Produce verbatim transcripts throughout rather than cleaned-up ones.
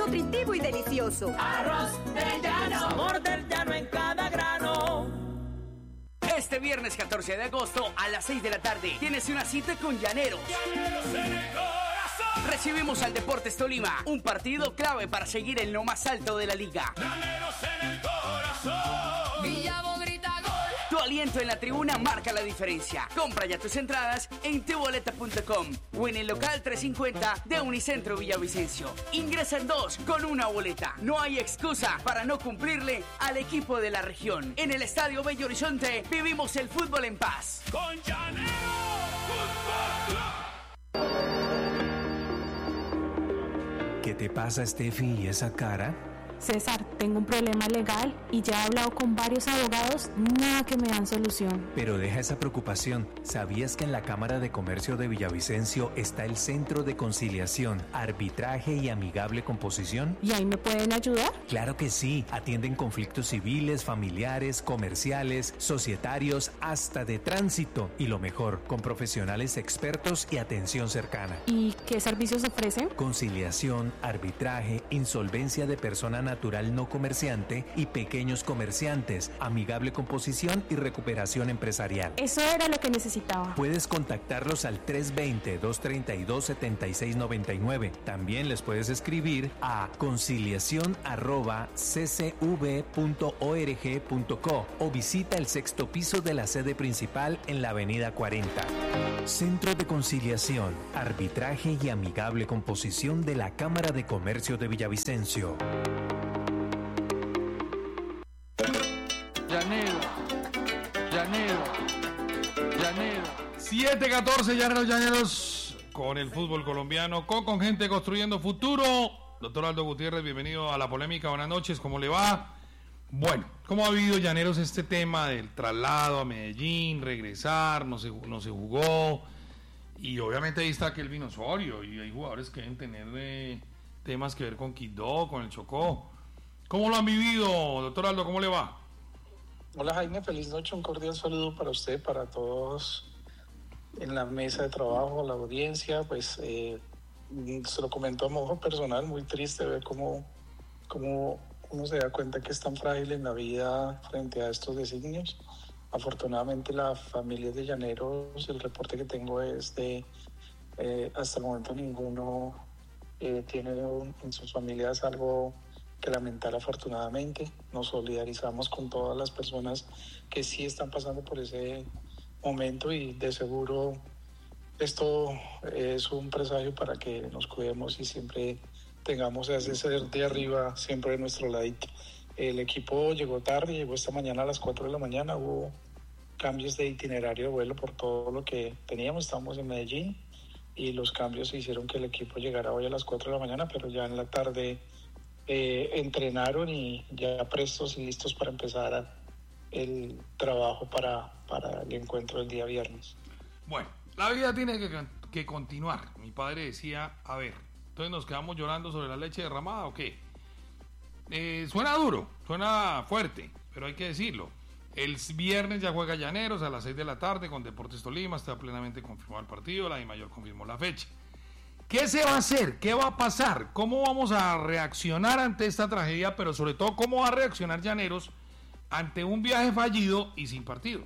nutritivo y delicioso. Arroz del llano, sabor del llano en cada grano. Este viernes catorce de agosto a las seis de la tarde tienes una cita con Llaneros. Llaneros en el corazón. Recibimos al Deportes Tolima, un partido clave para seguir en lo más alto de la liga. Llaneros en el corazón. Villavo grita gol. Tu aliento en la tribuna marca la diferencia. Compra ya tus entradas en tuboleta punto com o en el local trescientos cincuenta de Unicentro Villavicencio. Ingresa en dos con una boleta. No hay excusa para no cumplirle al equipo de la región. En el Estadio Bello Horizonte vivimos el fútbol en paz. Con Llaneros Fútbol Club. ¿Qué te pasa, Steffi, y esa cara? César, tengo un problema legal y ya he hablado con varios abogados, nada que me dan solución. Pero deja esa preocupación. ¿Sabías que en la Cámara de Comercio de Villavicencio está el Centro de Conciliación, Arbitraje y Amigable Composición? ¿Y ahí me pueden ayudar? Claro que sí. Atienden conflictos civiles, familiares, comerciales, societarios, hasta de tránsito. Y lo mejor, con profesionales expertos y atención cercana. ¿Y qué servicios ofrecen? Conciliación, arbitraje, insolvencia de persona natural no comerciante y pequeños comerciantes, amigable composición y recuperación empresarial. Eso era lo que necesitaba. Puedes contactarlos al tres dos cero, dos tres dos, siete seis nueve nueve. También les puedes escribir a conciliación arroba c c v punto org punto co o visita el sexto piso de la sede principal en la avenida cuarenta. Centro de Conciliación, Arbitraje y Amigable Composición de la Cámara de Comercio de Villavicencio. Llanero, Llanero, Llanero. siete catorce, Llaneros, Llaneros, con el fútbol colombiano, con, con gente construyendo futuro. Doctor Aldo Gutiérrez, bienvenido a La Polémica, buenas noches, ¿cómo le va? Bueno, ¿cómo ha vivido Llaneros este tema del traslado a Medellín, regresar, no se, no se jugó? Y obviamente ahí está Kelvin Osorio, y hay jugadores que deben tener eh, temas que ver con Quindó, con el Chocó. ¿Cómo lo han vivido, doctor Aldo, cómo le va? Hola Jaime, feliz noche, un cordial saludo para usted, para todos en la mesa de trabajo, la audiencia. Pues eh, se lo comento a modo personal, muy triste ver cómo, cómo uno se da cuenta que es tan frágil en la vida frente a estos designios. Afortunadamente la familia de Llaneros, el reporte que tengo es de eh, hasta el momento ninguno eh, tiene un, en sus familias algo que lamentar. Afortunadamente nos solidarizamos con todas las personas que sí están pasando por ese momento y de seguro esto es un presagio para que nos cuidemos y siempre tengamos ese ser de arriba siempre de nuestro ladito. El equipo llegó tarde, llegó esta mañana a las cuatro de la mañana, hubo cambios de itinerario de vuelo por todo lo que teníamos, estábamos en Medellín y los cambios hicieron que el equipo llegara hoy a las cuatro de la mañana, pero ya en la tarde eh, entrenaron y ya prestos y listos para empezar a, el trabajo para, para el encuentro del día viernes. Bueno, la vida tiene que, que continuar. Mi padre decía, a ver, entonces nos quedamos llorando sobre la leche derramada o qué. Eh, suena duro, suena fuerte, pero hay que decirlo. El viernes ya juega Llaneros a las seis de la tarde con Deportes Tolima, está plenamente confirmado el partido, la DIMAYOR confirmó la fecha. ¿Qué se va a hacer? ¿Qué va a pasar? ¿Cómo vamos a reaccionar ante esta tragedia? Pero sobre todo, ¿cómo va a reaccionar Llaneros ante un viaje fallido y sin partido?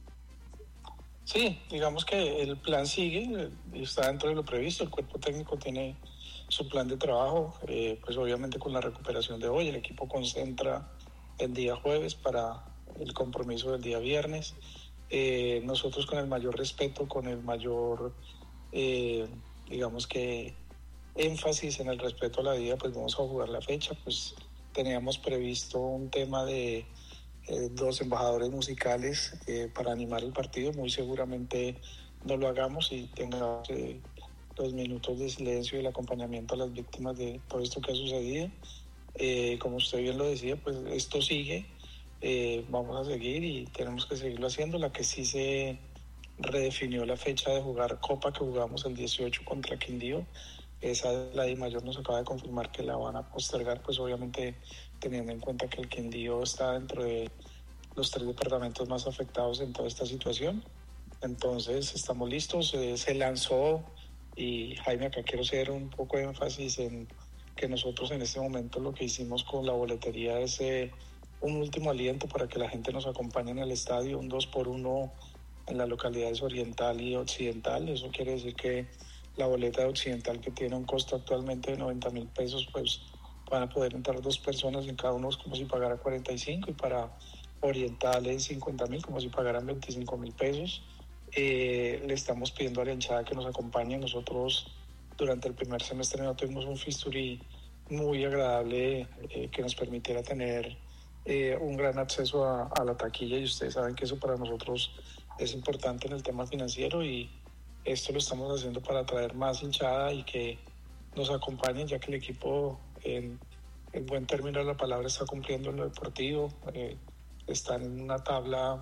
Sí, digamos que el plan sigue, está dentro de lo previsto, el cuerpo técnico tiene su plan de trabajo, eh, pues obviamente con la recuperación de hoy, el equipo concentra el día jueves para el compromiso del día viernes. Eh, nosotros con el mayor respeto, con el mayor, eh, digamos que énfasis en el respeto a la vida, pues vamos a jugar la fecha. Pues teníamos previsto un tema de eh, dos embajadores musicales eh, para animar el partido, muy seguramente no lo hagamos y tengamos eh, los minutos de silencio y el acompañamiento a las víctimas de todo esto que ha sucedido. Eh, como usted bien lo decía, pues esto sigue. Eh, vamos a seguir y tenemos que seguirlo haciendo. La que sí se redefinió la fecha de jugar Copa, que jugamos el dieciocho contra Quindío, esa la DIMAYOR nos acaba de confirmar que la van a postergar, pues obviamente teniendo en cuenta que el Quindío está dentro de los tres departamentos más afectados en toda esta situación. Entonces estamos listos, eh, se lanzó, y Jaime, acá quiero hacer un poco de énfasis en que nosotros en este momento lo que hicimos con la boletería es eh, un último aliento para que la gente nos acompañe en el estadio, un dos por uno en las localidades oriental y occidental. Eso quiere decir que la boleta de occidental, que tiene un costo actualmente de noventa mil pesos, pues van a poder entrar dos personas en cada uno, es como si pagara cuarenta y cinco, y para orientales cincuenta mil, como si pagaran veinticinco mil pesos. Eh, le estamos pidiendo a la hinchada que nos acompañe. Nosotros durante el primer semestre no tuvimos un fixture muy agradable eh, que nos permitiera tener eh, un gran acceso a, a la taquilla, y ustedes saben que eso para nosotros es importante en el tema financiero, y esto lo estamos haciendo para atraer más hinchada y que nos acompañen, ya que el equipo en el buen término de la palabra está cumpliendo en lo deportivo, eh, está en una tabla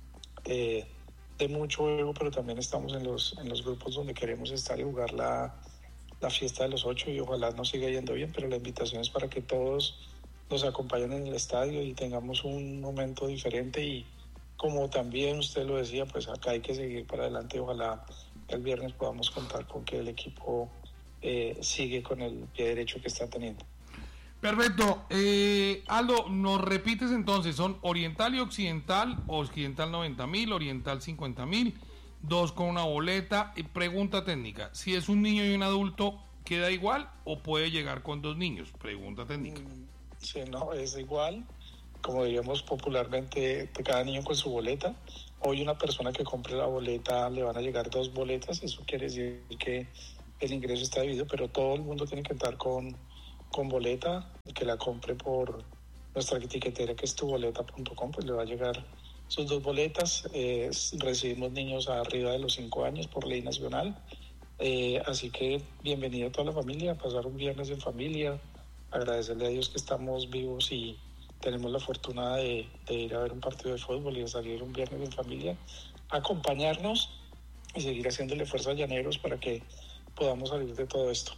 eh, de mucho juego, pero también estamos en los, en los grupos donde queremos estar y jugar la, la fiesta de los ocho, y ojalá nos siga yendo bien, pero la invitación es para que todos nos acompañen en el estadio y tengamos un momento diferente. Y como también usted lo decía, pues acá hay que seguir para adelante. Ojalá el viernes podamos contar con que el equipo eh, sigue con el pie derecho que está teniendo. Perfecto. Eh, Aldo, ¿nos repites entonces? Son oriental y occidental, occidental noventa mil, oriental cincuenta mil, dos con una boleta. Y pregunta técnica, si es un niño y un adulto, ¿queda igual o puede llegar con dos niños? Pregunta técnica. Sí, no, es igual. Como diríamos popularmente, cada niño con su boleta. Hoy una persona que compre la boleta le van a llegar dos boletas. Eso quiere decir que el ingreso está dividido, pero todo el mundo tiene que entrar con, con boleta. El que la compre por nuestra etiquetera, que es tu boleta punto com, pues le va a llegar sus dos boletas. Eh, recibimos niños arriba de los cinco años por ley nacional. Eh, así que bienvenida a toda la familia, a pasar un viernes en familia, agradecerle a Dios que estamos vivos y tenemos la fortuna de, de ir a ver un partido de fútbol y de salir un viernes en familia, acompañarnos y seguir haciéndole fuerza a Llaneros para que podamos salir de todo esto.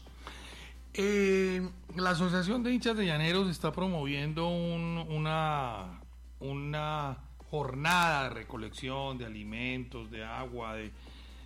Eh, la Asociación de Hinchas de Llaneros está promoviendo un, una, una jornada de recolección de alimentos, de agua, de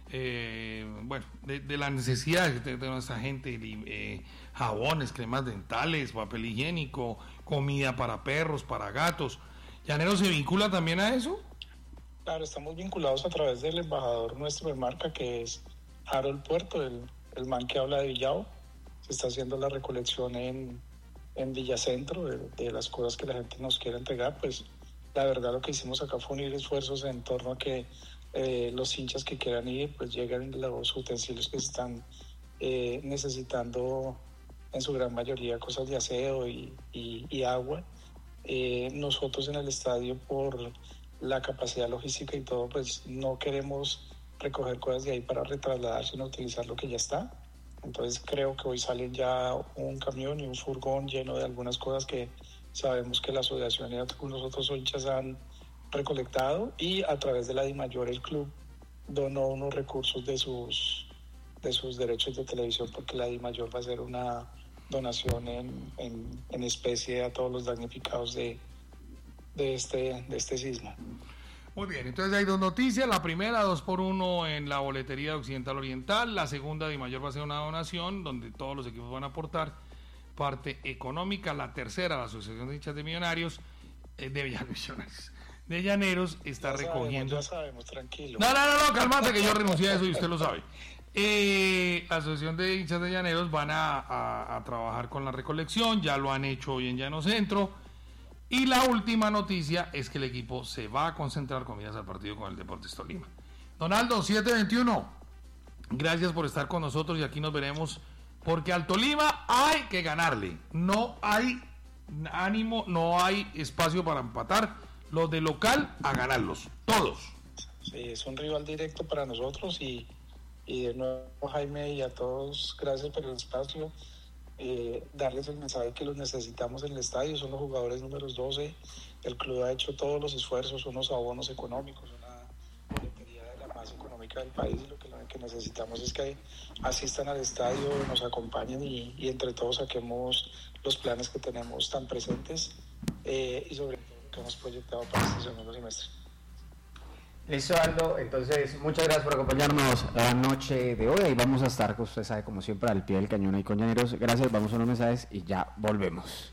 eh, bueno, de, de las necesidades que tiene nuestra gente, eh, jabones, cremas dentales, papel higiénico, comida para perros, para gatos. ¿Llaneros se vincula también a eso? Claro, estamos vinculados a través del embajador nuestro de marca, que es Harold Puerto, el, el man que habla de Villao. Se está haciendo la recolección en, en Villacentro de, de las cosas que la gente nos quiere entregar. Pues la verdad lo que hicimos acá fue unir esfuerzos en torno a que eh, los hinchas que quieran ir pues lleguen los utensilios que se están eh, necesitando, en su gran mayoría cosas de aseo y, y, y agua. Eh, nosotros en el estadio, por la capacidad logística y todo, pues no queremos recoger cosas de ahí para retrasladar, sino utilizar lo que ya está. Entonces creo que hoy salen ya un camión y un furgón lleno de algunas cosas que sabemos que la asociación y algunos otros hinchas han recolectado, y a través de la DIMAYOR el club donó unos recursos de sus de sus derechos de televisión, porque la DIMAYOR va a hacer una donación en, en, en especie a todos los damnificados de, de, este, de este sismo. Muy bien, entonces hay dos noticias. La primera, dos por uno en la boletería de Occidental Oriental. La segunda, DIMAYOR va a hacer una donación donde todos los equipos van a aportar parte económica. La tercera, la Asociación de Hinchas de Millonarios, eh, de Millonarios, de Llaneros, está ya recogiendo... Sabemos, ya sabemos, tranquilo. No, no, no, no, cálmate, que yo renuncié a eso y usted lo sabe. Eh, la Asociación de Hinchas de Llaneros van a, a, a trabajar con la recolección, ya lo han hecho hoy en Llano Centro. Y la última noticia es que el equipo se va a concentrar con miras al partido con el Deportes Tolima. Donaldo, siete veintiuno, gracias por estar con nosotros y aquí nos veremos, porque al Tolima hay que ganarle. No hay ánimo, no hay espacio para empatar. Los de local a ganarlos, todos. Sí, es un rival directo para nosotros y, y de nuevo, Jaime, y a todos, gracias por el espacio. Eh, darles el mensaje que los necesitamos en el estadio. Son los jugadores números doce. El club ha hecho todos los esfuerzos, unos abonos económicos, una boletería de la más económica del país, y lo que, lo que necesitamos es que asistan al estadio, nos acompañen y, y entre todos saquemos los planes que tenemos tan presentes, eh, y sobre todo lo que hemos proyectado para este segundo semestre. Listo, Aldo. Entonces, muchas gracias por acompañarnos la noche de hoy. Y vamos a estar, usted sabe, como siempre, al pie del cañón ahí con Llaneros. Gracias, vamos a unos mensajes y ya volvemos.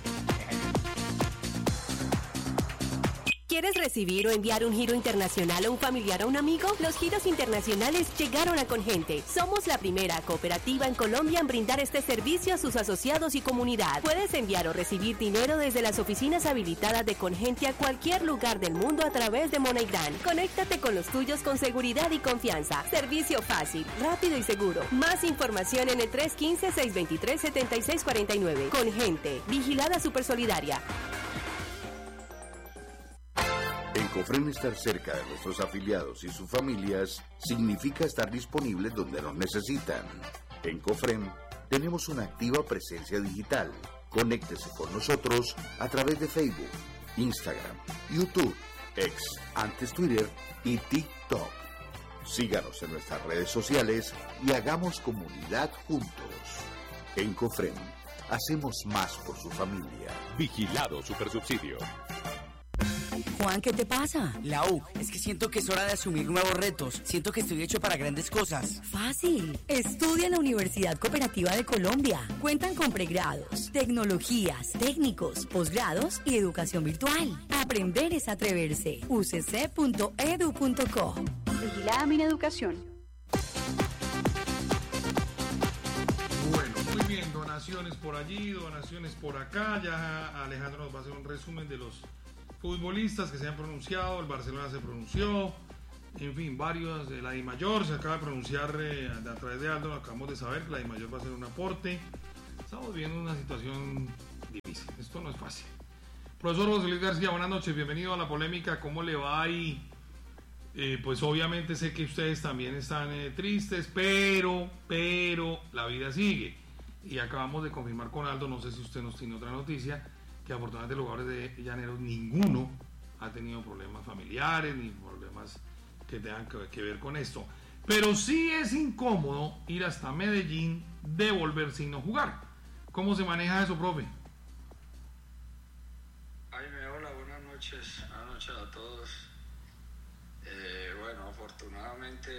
¿Quieres recibir o enviar un giro internacional a un familiar o un amigo? Los giros internacionales llegaron a Congente. Somos la primera cooperativa en Colombia en brindar este servicio a sus asociados y comunidad. Puedes enviar o recibir dinero desde las oficinas habilitadas de Congente a cualquier lugar del mundo a través de Moneygram. Conéctate con los tuyos con seguridad y confianza. Servicio fácil, rápido y seguro. Más información en el tres uno cinco, seis dos tres, siete seis cuatro nueve. Congente, vigilada supersolidaria. En Cofrem, estar cerca de nuestros afiliados y sus familias significa estar disponibles donde nos necesitan. En Cofrem tenemos una activa presencia digital. Conéctese con nosotros a través de Facebook, Instagram, YouTube, X, antes Twitter y TikTok. Síganos en nuestras redes sociales y hagamos comunidad juntos. En Cofrem hacemos más por su familia. Vigilado Supersubsidio. Juan, ¿qué te pasa? Lau, es que siento que es hora de asumir nuevos retos. Siento que estoy hecho para grandes cosas. Fácil. Estudia en la Universidad Cooperativa de Colombia. Cuentan con pregrados, tecnologías, técnicos, posgrados y educación virtual. Aprender es atreverse. u c c punto e d u punto co. Vigilada Mineducación. Bueno, muy bien. Donaciones por allí, donaciones por acá. Ya Alejandro nos va a hacer un resumen de los futbolistas que se han pronunciado. El Barcelona se pronunció, en fin, varios. De la DIMAYOR se acaba de pronunciar eh, a través de Aldo. Acabamos de saber que la DIMAYOR va a hacer un aporte. Estamos viendo una situación difícil, esto no es fácil. Profesor José Luis García, buenas noches, bienvenido a La Polémica. ¿Cómo le va ahí? Eh, pues obviamente sé que ustedes también están eh, tristes, pero, pero la vida sigue. Y acabamos de confirmar con Aldo, no sé si usted nos tiene otra noticia, que afortunadamente los jugadores de Llaneros ninguno ha tenido problemas familiares ni problemas que tengan que, que ver con esto, pero sí es incómodo ir hasta Medellín, devolverse y no jugar. ¿Cómo se maneja eso, profe? Jaime, hola, buenas noches, buenas noches a todos. Eh, bueno, afortunadamente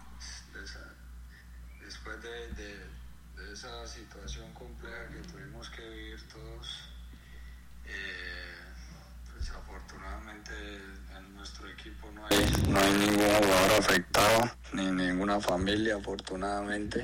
después de, de, de esa situación compleja que tuvimos que vivir todos, Eh, pues afortunadamente en nuestro equipo no hay, no hay ningún jugador afectado, ni ninguna familia, afortunadamente.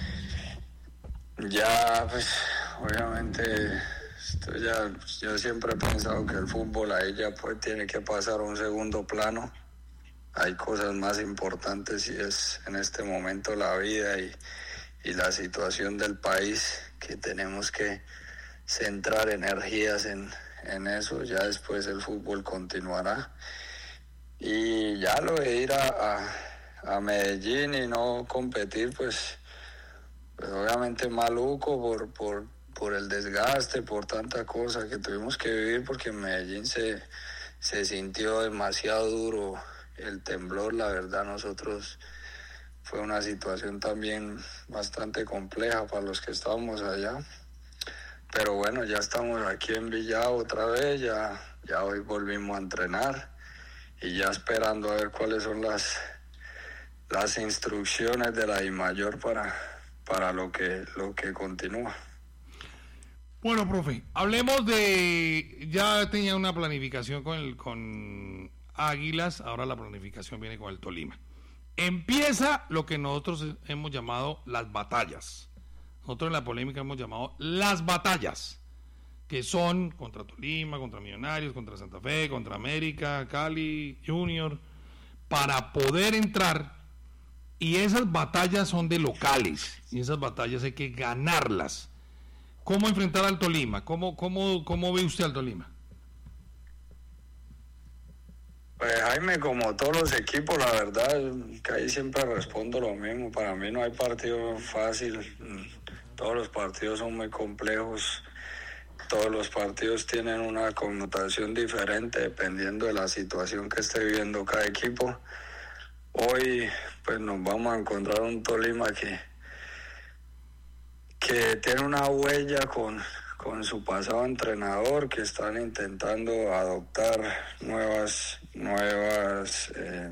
Ya, pues, obviamente, esto ya, yo siempre he pensado que el fútbol ahí ya pues tiene que pasar a un segundo plano. Hay cosas más importantes y es en este momento la vida y, y la situación del país que tenemos que centrar energías en, en eso. Ya después el fútbol continuará y ya lo de ir a, a, a Medellín y no competir, pues, pues obviamente maluco por, por, por el desgaste, por tanta cosa que tuvimos que vivir, porque en Medellín se, se sintió demasiado duro el temblor. La verdad, nosotros fue una situación también bastante compleja para los que estábamos allá. Pero bueno, ya estamos aquí en Villado otra vez, ya, ya hoy volvimos a entrenar y ya esperando a ver cuáles son las, las instrucciones de la DIMAYOR para, para lo que, lo que continúa. Bueno, profe, hablemos de... Ya tenía una planificación con, el, con Águilas, ahora la planificación viene con el Tolima. Empieza lo que nosotros hemos llamado las batallas. Nosotros en La Polémica hemos llamado las batallas, que son contra Tolima, contra Millonarios, contra Santa Fe, contra América, Cali, Junior, para poder entrar. Y esas batallas son de locales, y esas batallas hay que ganarlas. ¿Cómo enfrentar al Tolima? ¿Cómo, cómo, cómo ve usted al Tolima? Pues Jaime, como todos los equipos, la verdad que ahí siempre respondo lo mismo. Para mí no hay partido fácil, todos los partidos son muy complejos, todos los partidos tienen una connotación diferente dependiendo de la situación que esté viviendo cada equipo. Hoy pues nos vamos a encontrar un Tolima que, que tiene una huella con, con su pasado entrenador, que están intentando adoptar nuevas nuevas eh,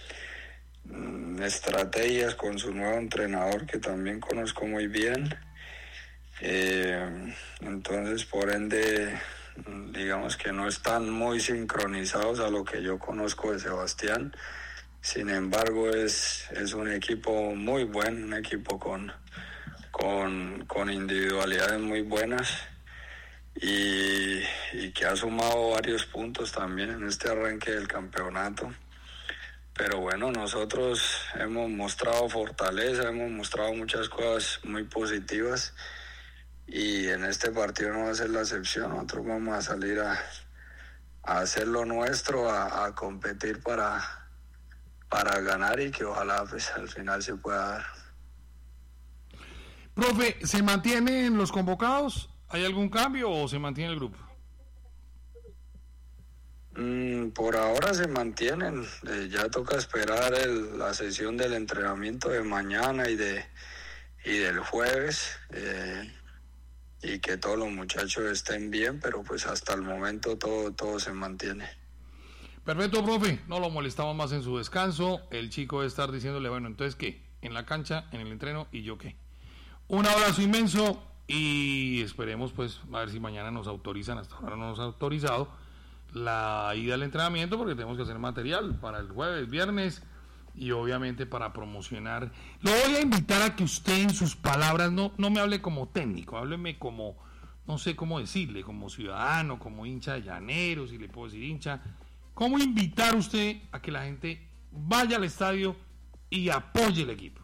estrategias con su nuevo entrenador, que también conozco muy bien. Eh, entonces, por ende, digamos que no están muy sincronizados a lo que yo conozco de Sebastián. Sin embargo, es, es un equipo muy bueno, un equipo con, con, con individualidades muy buenas y, y que ha sumado varios puntos también en este arranque del campeonato. Pero bueno, nosotros hemos mostrado fortaleza, hemos mostrado muchas cosas muy positivas y en este partido no va a ser la excepción. Nosotros vamos a salir a, a hacer lo nuestro, a, a competir para, para ganar y que ojalá pues al final se pueda dar. Profe, ¿se mantienen los convocados? ¿Hay algún cambio o se mantiene el grupo? Mm, por ahora se mantienen, eh, ya toca esperar el, la sesión del entrenamiento de mañana y, de, y del jueves, eh, y que todos los muchachos estén bien, pero pues hasta el momento todo, todo se mantiene. Perfecto, profe, no lo molestamos más en su descanso, el chico debe estar diciéndole, bueno, entonces ¿qué? En la cancha, en el entreno, ¿y yo qué? Un abrazo inmenso y esperemos pues a ver si mañana nos autorizan, hasta ahora no nos ha autorizado la ida al entrenamiento, porque tenemos que hacer material para el jueves, viernes y obviamente para promocionar. Lo voy a invitar a que usted en sus palabras no, no me hable como técnico, hábleme como, no sé cómo decirle, como ciudadano, como hincha de Llaneros, si le puedo decir hincha. ¿Cómo invitar usted a que la gente vaya al estadio y apoye el equipo?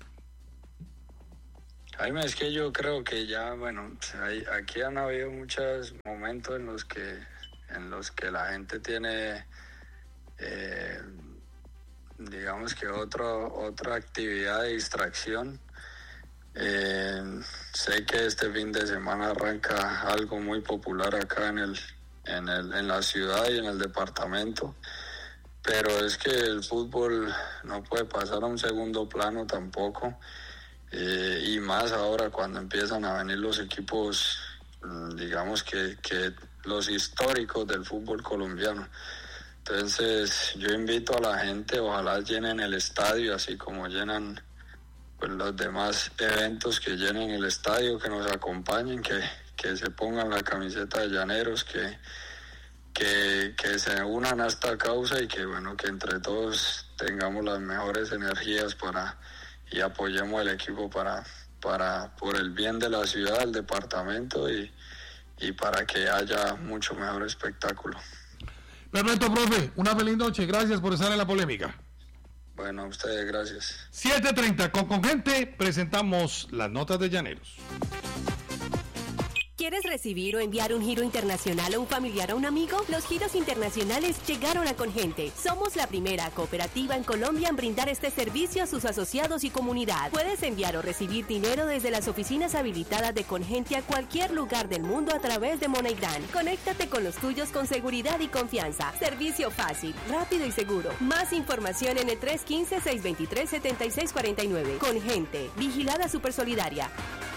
Jaime, es que yo creo que ya, bueno, hay, aquí han habido muchos momentos en los que en los que la gente tiene, eh, digamos que otro, otra actividad de distracción. Eh, sé que este fin de semana arranca algo muy popular acá en, el, en, el, en la ciudad y en el departamento, pero es que el fútbol no puede pasar a un segundo plano tampoco, eh, y más ahora cuando empiezan a venir los equipos, digamos que, que los históricos del fútbol colombiano. Entonces yo invito a la gente, ojalá llenen el estadio así como llenan pues, los demás eventos, que llenen el estadio, que nos acompañen, que, que se pongan la camiseta de Llaneros, que, que, que se unan a esta causa y que bueno, que entre todos tengamos las mejores energías para y apoyemos al equipo para, para por el bien de la ciudad, del departamento y y para que haya mucho mejor espectáculo. Perfecto, profe, una feliz noche, gracias por estar en la polémica. Bueno, a ustedes, gracias. siete treinta, con Congente presentamos las notas de Llaneros. ¿Quieres recibir o enviar un giro internacional a un familiar o un amigo? Los giros internacionales llegaron a Congente. Somos la primera cooperativa en Colombia en brindar este servicio a sus asociados y comunidad. Puedes enviar o recibir dinero desde las oficinas habilitadas de Congente a cualquier lugar del mundo a través de MoneyGram. Conéctate con los tuyos con seguridad y confianza. Servicio fácil, rápido y seguro. Más información en el tres uno cinco, seis dos tres, siete seis cuatro nueve. Congente, vigilada Supersolidaria.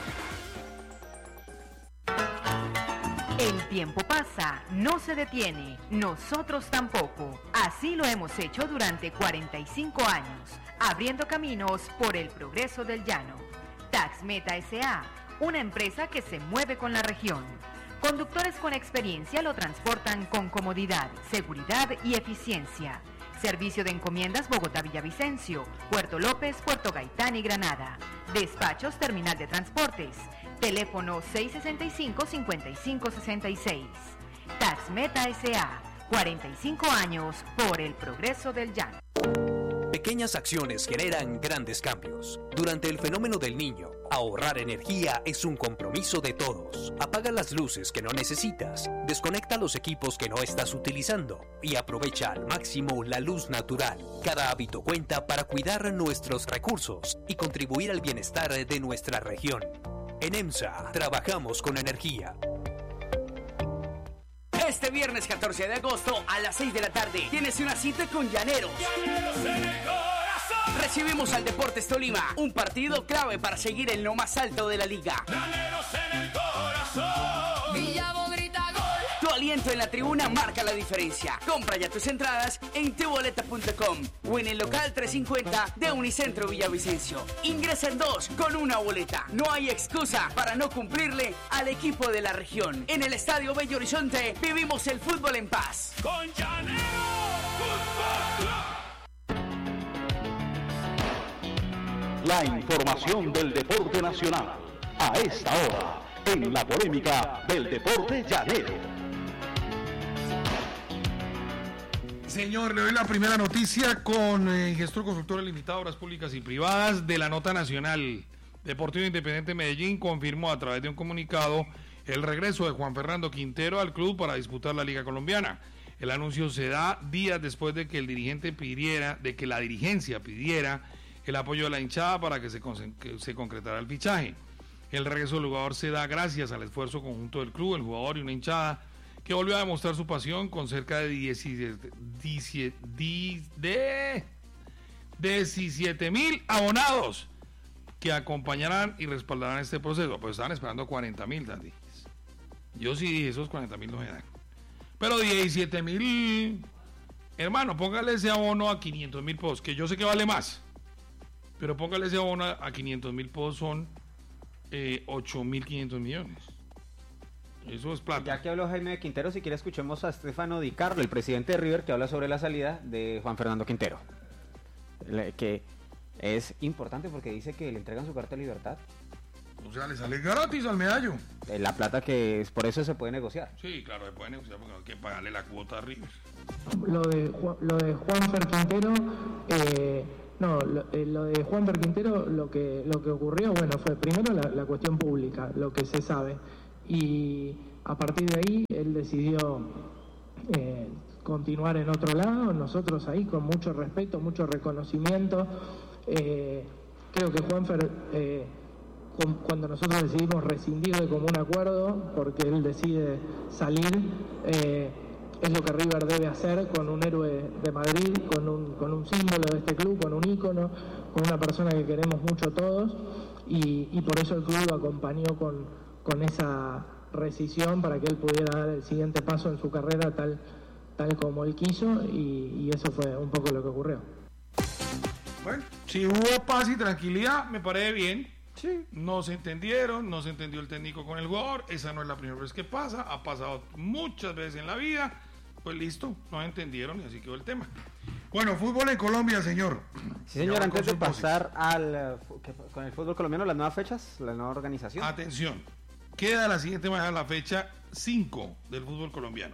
El tiempo pasa, no se detiene, nosotros tampoco. Así lo hemos hecho durante cuarenta y cinco años, abriendo caminos por el progreso del llano. Taxmeta S A, una empresa que se mueve con la región. Conductores con experiencia lo transportan con comodidad, seguridad y eficiencia. Servicio de encomiendas Bogotá-Villavicencio, Puerto López, Puerto Gaitán y Granada. Despachos Terminal de Transportes. Teléfono seis seis cinco, cinco cinco seis seis. Taxmeta S A, cuarenta y cinco años por el progreso del llano. Pequeñas acciones generan grandes cambios. Durante el fenómeno del Niño, ahorrar energía es un compromiso de todos. Apaga las luces que no necesitas, desconecta los equipos que no estás utilizando y aprovecha al máximo la luz natural. Cada hábito cuenta para cuidar nuestros recursos y contribuir al bienestar de nuestra región. En EMSA trabajamos con energía. Este viernes catorce de agosto a las seis de la tarde tienes una cita con Llaneros. Llaneros en el corazón. Recibimos al Deportes Tolima, un partido clave para seguir en lo más alto de la liga. Llaneros en el corazón. Villavo grita gol. Tu aliento en la tribuna marca la diferencia. Compra ya tus entradas en teboleta punto com o en el local trescientos cincuenta de Unicentro Villavicencio. Ingresa en dos con una boleta. No hay excusa para no cumplirle al equipo de la región. En el Estadio Bello Horizonte vivimos el fútbol en paz. Con Llanero Fútbol Club. La información del deporte nacional a esta hora en la polémica del deporte llanero. Señor, le doy la primera noticia con eh, gestor consultor limitado, obras públicas y privadas de la Nota Nacional. Deportivo Independiente Medellín confirmó a través de un comunicado el regreso de Juan Fernando Quintero al club para disputar la Liga Colombiana. El anuncio se da días después de que el dirigente pidiera, de que la dirigencia pidiera el apoyo de la hinchada para que se, que se concretara el fichaje. El regreso del jugador se da gracias al esfuerzo conjunto del club, el jugador y una hinchada que volvió a demostrar su pasión con cerca de diecisiete mil abonados que acompañarán y respaldarán este proceso. Pues estaban esperando cuarenta mil, Dandy. Yo sí dije, esos cuarenta mil no se dan. Pero diecisiete mil, hermano, póngale ese abono a quinientos mil pesos, que yo sé que vale más. Pero póngale ese abono a quinientos mil pesos, son eh, ocho mil quinientos millones. Eso es plata. Ya que habló Jaime de Quintero, si quiere escuchemos a Stefano Di Carlo, el presidente de River, que habla sobre la salida de Juan Fernando Quintero. Que es importante porque dice que le entregan su carta de libertad. O sea, le sale gratis al medallo. La plata que es, por eso se puede negociar. Sí, claro, se puede negociar porque hay que pagarle la cuota a River. Lo de, lo de Juanfer Quintero, eh, no, lo, eh, lo de Juanfer Quintero, lo que, lo que ocurrió, bueno, fue primero la, la cuestión pública, lo que se sabe. Y a partir de ahí él decidió eh, continuar en otro lado, nosotros ahí con mucho respeto, mucho reconocimiento. Eh, creo que Juanfer, eh, cuando nosotros decidimos rescindir de común acuerdo, porque él decide salir, eh, es lo que River debe hacer con un héroe de Madrid, con un, con un símbolo de este club, con un ícono, con una persona que queremos mucho todos, y, y por eso el club lo acompañó con, con esa rescisión para que él pudiera dar el siguiente paso en su carrera tal, tal como él quiso, y, y eso fue un poco lo que ocurrió. Bueno, si hubo paz y tranquilidad, me parece bien. Sí. No se entendieron, no se entendió el técnico con el jugador, esa no es la primera vez que pasa, ha pasado muchas veces en la vida, pues listo, no entendieron y así quedó el tema. Bueno, fútbol en Colombia, señor. Sí, señor, antes de pasar al con el fútbol colombiano, las nuevas fechas, la nueva organización. Atención, queda de la siguiente manera la fecha cinco del fútbol colombiano.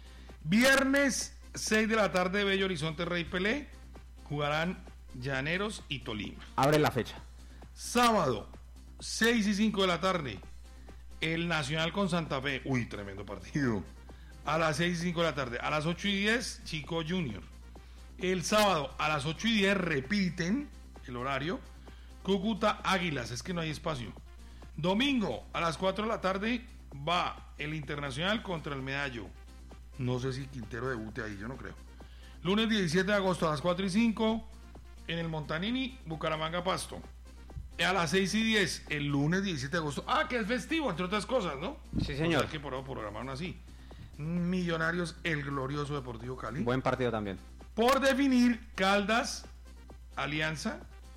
Viernes seis de la tarde, Bello Horizonte, Rey Pelé, jugarán Llaneros y Tolima. Abre la fecha. Sábado, seis y cinco de la tarde, el Nacional con Santa Fe. Uy, tremendo partido. A las seis y cinco de la tarde. A las ocho y diez, Chico Junior. El sábado, a las ocho y diez, repiten el horario, Cúcuta Águilas. Es que no hay espacio. Domingo, a las cuatro de la tarde, va el Internacional contra el Medallo. No sé si Quintero debute ahí, yo no creo. Lunes diecisiete de agosto, a las cuatro y cinco, en el Montanini, Bucaramanga Pasto. A las seis y diez, el lunes diecisiete de agosto. Ah, que es festivo, entre otras cosas, ¿no? Sí, señor. O sea que por programaron así. Millonarios, el glorioso Deportivo Cali. Buen partido también. Por definir, Caldas, Alianza,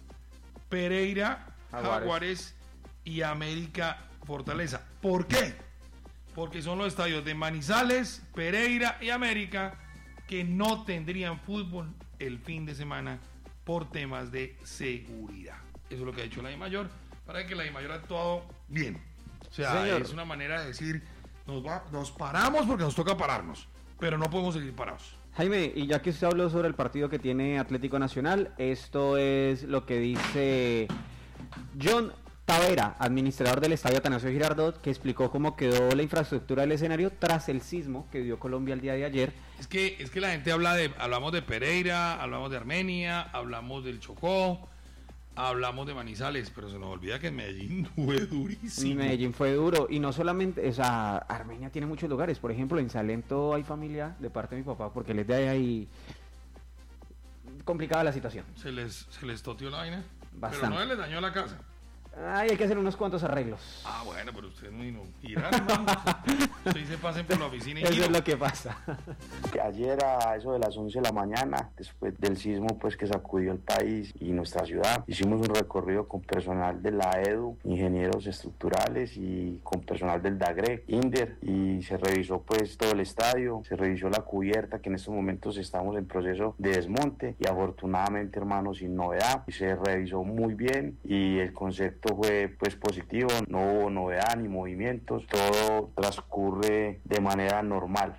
Pereira, Jaguares, Jaguares y América Fortaleza. ¿Por qué? Porque son los estadios de Manizales, Pereira y América que no tendrían fútbol el fin de semana por temas de seguridad. Eso es lo que ha hecho la DIMAYOR, para que la DIMAYOR ha actuado bien. O sea, señor, es una manera de decir, nos, va, nos paramos porque nos toca pararnos, pero no podemos seguir parados. Jaime, y ya que usted habló sobre el partido que tiene Atlético Nacional, esto es lo que dice John Tavera, administrador del Estadio Atanasio Girardot, que explicó cómo quedó la infraestructura del escenario tras el sismo que dio Colombia el día de ayer. Es que, es que la gente habla de, hablamos de Pereira, hablamos de Armenia, hablamos del Chocó, hablamos de Manizales, pero se nos olvida que en Medellín fue durísimo. Medellín fue duro, y no solamente, o sea, Armenia tiene muchos lugares. Por ejemplo, en Salento hay familia de parte de mi papá, porque les de ahí complicada la situación. ¿Se les, se les toteó la vaina? Bastante. Pero no les dañó la casa. Ay, hay que hacer unos cuantos arreglos. Ah, bueno, pero usted no irá, hermano. Sí, se pasen por la oficina y Eso giro. es lo que pasa. Ayer a eso de las once de la mañana, después del sismo pues que sacudió el país y nuestra ciudad, hicimos un recorrido con personal de la E D U, ingenieros estructurales y con personal del DAGRE, INDER, y se revisó pues todo el estadio, se revisó la cubierta que en estos momentos estamos en proceso de desmonte y afortunadamente, hermano, sin novedad, y se revisó muy bien y el concepto fue pues positivo, no hubo novedad ni movimientos, todo transcurre de manera normal.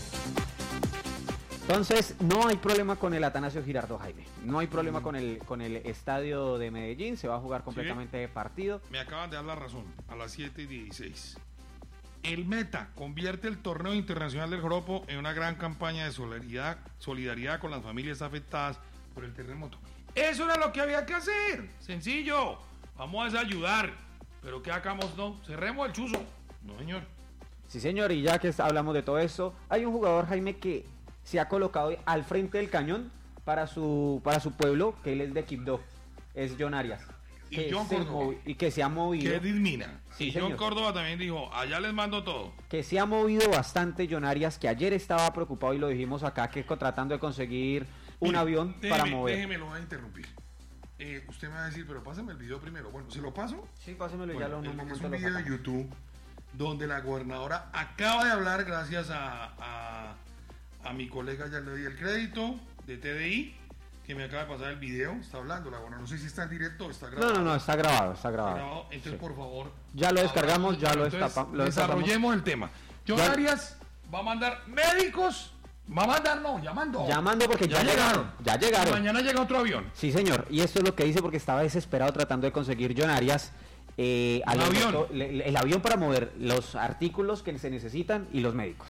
Entonces, no hay problema con el Atanasio Girardot, Jaime. No hay problema mm. con el con el estadio de Medellín. Se va a jugar completamente de ¿Sí? partido. Me acaban de dar la razón. A las siete y dieciséis. El Meta convierte el torneo internacional del Joropo en una gran campaña de solidaridad, solidaridad con las familias afectadas por el terremoto. Eso era lo que había que hacer. Sencillo. Vamos a ayudar. Pero ¿qué hagamos? No. Cerremos el chuzo. No, señor. Sí, señor. Y ya que hablamos de todo eso, hay un jugador, Jaime, que se ha colocado al frente del cañón para su para su pueblo, que él es de Quibdó, es John Arias. Y John Córdoba. Y que se ha movido. Que dismina. Sí, y señor. John Córdoba también dijo, allá les mando todo. Que se ha movido bastante John Arias, que ayer estaba preocupado y lo dijimos acá, que tratando de conseguir un Mire, avión déjeme, para mover. Déjeme, lo voy a interrumpir. Eh, usted me va a decir, pero pásame el video primero. Bueno, ¿se lo paso? Sí, pásemelo, bueno, ya lo en un momento. Es un video de YouTube donde la gobernadora acaba de hablar gracias a... a A mi colega ya le di el crédito de T D I, que me acaba de pasar el video. Está hablando la bueno, no sé si está en directo o está grabado. No, no, no, está grabado, está grabado. Está grabado. Entonces, sí. por favor. Ya lo descargamos, ya lo, entonces, estapa, lo desarrollemos el tema. John ya. Arias va a mandar médicos. Va a mandar, no, llamando. Llamando porque ya, ya llegaron. llegaron. Ya llegaron. Y mañana llega otro avión. Sí, señor. Y esto es lo que dice porque estaba desesperado tratando de conseguir John Arias. Eh, el avión. Doctor, el, el avión para mover los artículos que se necesitan y los médicos.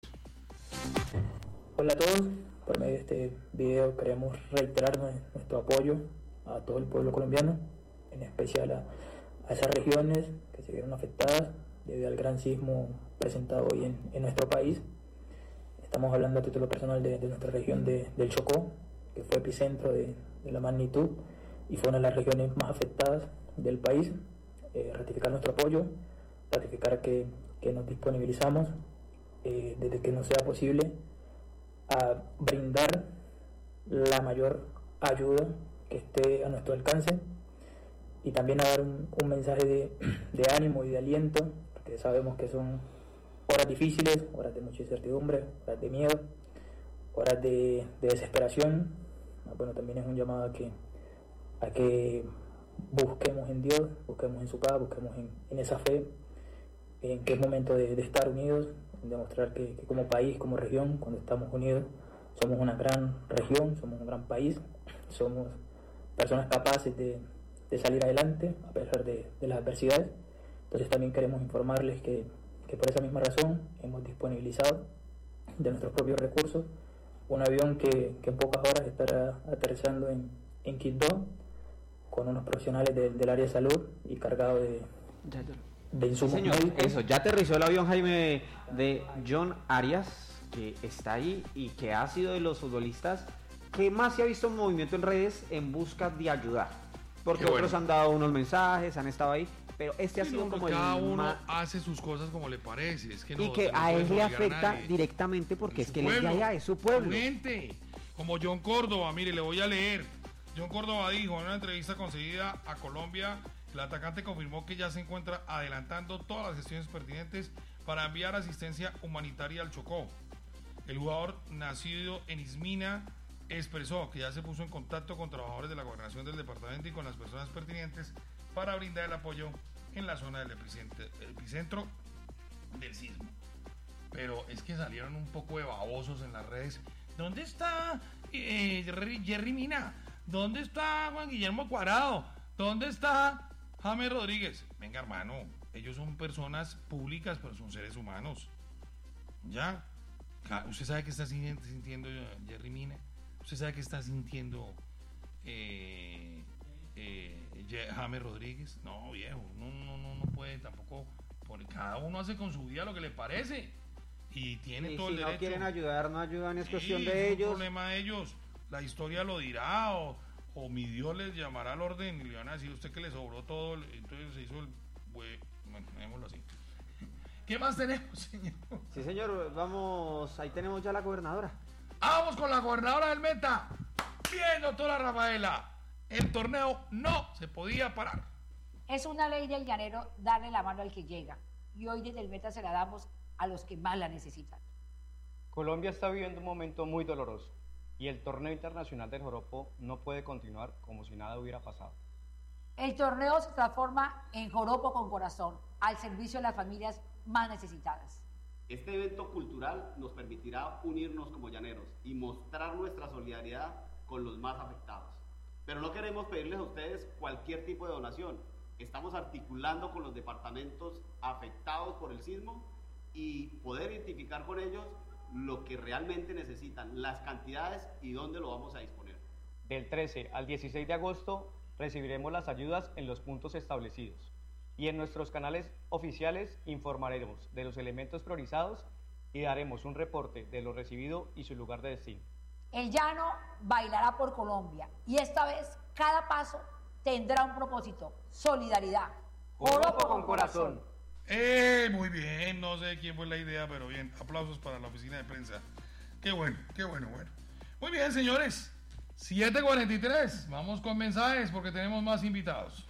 Hola a todos. Por medio de este video queremos reiterar nuestro apoyo a todo el pueblo colombiano, en especial a, a esas regiones que se vieron afectadas debido al gran sismo presentado hoy en, en nuestro país. Estamos hablando a título personal de, de nuestra región de, del Chocó, que fue epicentro de, de la magnitud y fue una de las regiones más afectadas del país. Eh, ratificar nuestro apoyo, ratificar que, que nos disponibilizamos eh, desde que nos sea posible a brindar la mayor ayuda que esté a nuestro alcance y también a dar un, un mensaje de, de ánimo y de aliento, porque sabemos que son horas difíciles, horas de mucha incertidumbre, horas de miedo, horas de, de desesperación. Bueno, también es un llamado a que, a que busquemos en Dios, busquemos en su paz, busquemos en, en esa fe, en que es momento de, de estar unidos, demostrar que, que como país, como región, cuando estamos unidos, somos una gran región, somos un gran país, somos personas capaces de, de salir adelante a pesar de, de las adversidades. Entonces también queremos informarles que, que por esa misma razón hemos disponibilizado de nuestros propios recursos un avión que, que en pocas horas estará aterrizando en, en Quibdó con unos profesionales de, del área de salud y cargado de... Ya, ya. de insumos Señor, médicos. Eso, ya aterrizó el avión, Jaime, de John Arias, que está ahí y que ha sido de los futbolistas que más se ha visto en movimiento en redes en busca de ayudar. Porque bueno. Otros han dado unos mensajes, han estado ahí, pero este sí, ha sido no, como cada el uno más... hace sus cosas como le parece. Es que no, y que no a él le afecta directamente porque es, es que él es de allá, es su pueblo. Gente, como John Córdoba, mire, le voy a leer. John Córdoba dijo en una entrevista concedida a Colombia, el atacante confirmó que ya se encuentra adelantando todas las gestiones pertinentes para enviar asistencia humanitaria al Chocó. El jugador nacido en Ismina expresó que ya se puso en contacto con trabajadores de la gobernación del departamento y con las personas pertinentes para brindar el apoyo en la zona del epicentro del sismo. Pero es que salieron un poco de babosos en las redes. ¿Dónde está eh, Jerry Mina? ¿Dónde está Juan Guillermo Cuadrado? ¿Dónde está James Rodríguez? Venga, hermano, ellos son personas públicas, pero son seres humanos. ¿Ya? ¿Usted sabe qué está sintiendo Jerry Mina? ¿Usted sabe qué está sintiendo eh, eh, James Rodríguez? No, viejo, no, no, no, no puede tampoco. Porque cada uno hace con su vida lo que le parece. Y tiene y todo si el derecho. Si no quieren ayudar, no ayudan, es sí, cuestión de de ellos. ellos. Es un problema de ellos. La historia lo dirá o, o mi Dios les llamará al orden y le van a decir a usted que le sobró todo, entonces se hizo el... Bueno, démoslo así. ¿Qué más tenemos, señor? Sí, señor, vamos, ahí tenemos ya la gobernadora. Vamos con la gobernadora del Meta. Bien, doctora Rafaela. El torneo no se podía parar. Es una ley del llanero darle la mano al que llega. Y hoy desde el Meta se la damos a los que más la necesitan. Colombia está viviendo un momento muy doloroso y el torneo internacional del joropo no puede continuar como si nada hubiera pasado. El torneo se transforma en joropo con corazón, al servicio de las familias más necesitadas. Este evento cultural nos permitirá unirnos como llaneros y mostrar nuestra solidaridad con los más afectados. Pero no queremos pedirles a ustedes cualquier tipo de donación. Estamos articulando con los departamentos afectados por el sismo y poder identificar con ellos lo que realmente necesitan, las cantidades y dónde lo vamos a disponer. Del trece al dieciséis de agosto recibiremos las ayudas en los puntos establecidos y en nuestros canales oficiales informaremos de los elementos priorizados y daremos un reporte de lo recibido y su lugar de destino. El llano bailará por Colombia y esta vez cada paso tendrá un propósito: solidaridad. Joropo con corazón. Eh, muy bien, no sé quién fue la idea, pero bien, aplausos para la oficina de prensa. Qué bueno, qué bueno, bueno. Muy bien, señores, siete cuarenta y tres, vamos con mensajes porque tenemos más invitados.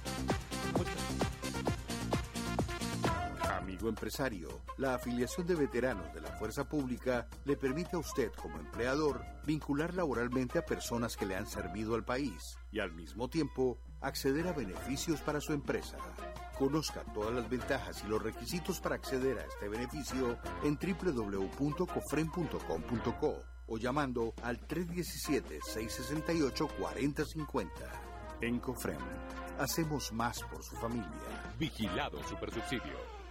Amigo empresario, la afiliación de veteranos de la Fuerza Pública le permite a usted como empleador vincular laboralmente a personas que le han servido al país y al mismo tiempo acceder a beneficios para su empresa. Conozca todas las ventajas y los requisitos para acceder a este beneficio en doble u doble u doble u punto cofrem punto com punto co o llamando al tres uno siete, seis seis ocho, cuatro cero cinco cero. En Cofrem, hacemos más por su familia. Vigilado Supersubsidio.